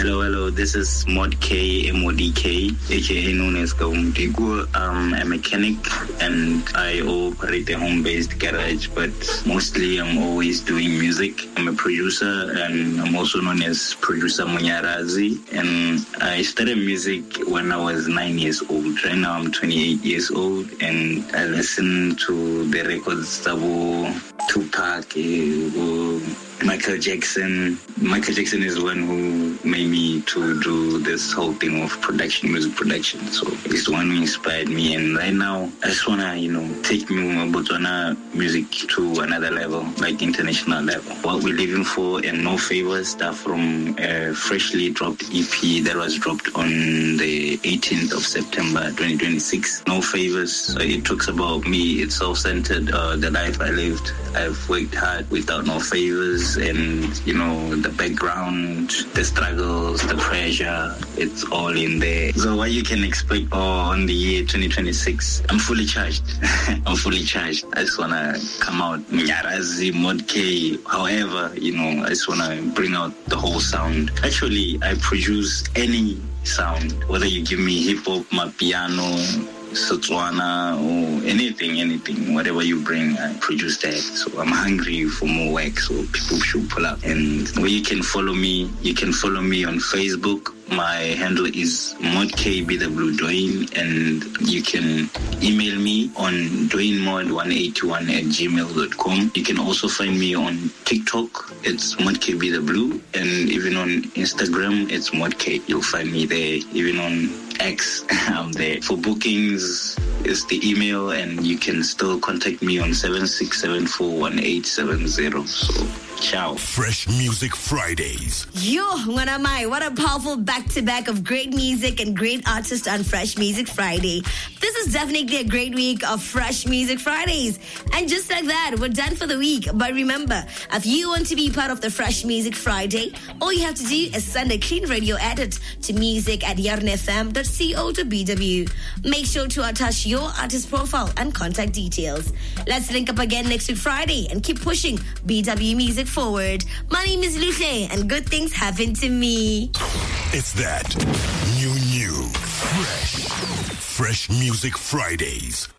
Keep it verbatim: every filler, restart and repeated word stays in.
Hello, hello. This is Mod K, M O D K, aka known as Kaumdigu. I'm a mechanic and I operate a home-based garage, but mostly I'm always doing music. I'm a producer and I'm also known as Producer Munyarazi. And I started music when I was nine years old. Right now I'm twenty-eight years old and I listen to the records Tabu, Tupac, uh, Michael Jackson. Michael Jackson is the one who made me to do this whole thing of production, music production. So he's the one who inspired me. And right now, I just want to, you know, take Botswana music to another level, like international level. What we're living for and No Favors, stuff from a freshly dropped E P that was dropped on the eighteenth of September, twenty twenty-six. No Favors. It talks about me. It's self-centered, uh, the life I lived. I've worked hard without no favors. And, you know, the background, the struggles, the pressure, it's all in there. So what you can expect oh, on the year twenty twenty-six, I'm fully charged. I'm fully charged. I just want to come out, Nyarazi, Mod K, however, you know, I just want to bring out the whole sound. Actually, I produce any sound, whether you give me hip-hop, mapiano, Setswana, or anything, anything, whatever you bring, I produce that. So I'm hungry for more work, so people should pull up. And where you can follow me, you can follow me on Facebook. My handle is modkbwdoin, and you can email me on doinmod one eighty-one at gmail dot com. You can also find me on TikTok, it's modkbw, and even on Instagram, it's modk. You'll find me there. Even on X, I'm there. For bookings, it's the email, and you can still contact me on seven six seven four one eight seven zero. So, ciao. Fresh Music Fridays. Yo, what am I? What a powerful back-to-back of great music and great artists on Fresh Music Friday. This is definitely a great week of Fresh Music Fridays. And just like that, we're done for the week. But remember, if you want to be part of the Fresh Music Friday, all you have to do is send a clean radio edit to music at yarn f m dot co dot b w. Make sure to attach your artist profile and contact details. Let's link up again next week Friday and keep pushing B W music forward. My name is Luce, and good things happen to me. It's that new, new, fresh, Fresh Music Fridays.